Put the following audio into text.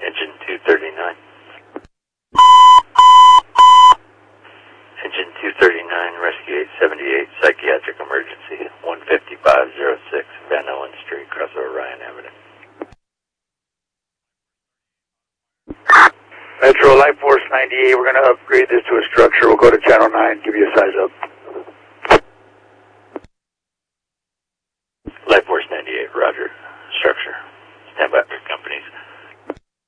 Engine 239. Engine 239, Rescue 878, psychiatric emergency, 15506 Van Ellen Street, crossover Ryan Avenue. Metro Light Force 98, we're going to upgrade this to a structure. We'll go to channel 9, give you a size up.